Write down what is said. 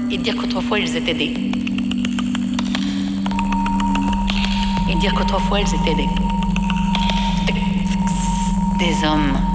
et dire qu'autrefois ils étaient des... Et dire qu'autrefois ils étaient des hommes.